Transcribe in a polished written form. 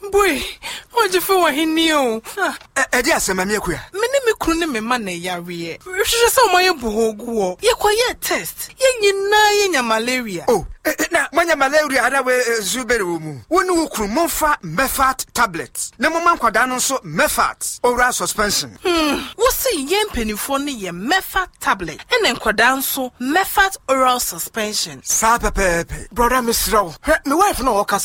Boy, what you feel when he knew? Yes, I'm a mequia. Me couldn't me money, Yarie. She saw my boho. Ye quiet test. Ye na malaria. Oh, now, when your malaria had away Zuberumu. One who could Monfa Mefat tablets. No man quadano so Mefat oral suspension. What's a yen penny for ye Mefat tablet? And then quadanso Mefat oral suspension. Sapa pepe. Brother Miss Row, my wife no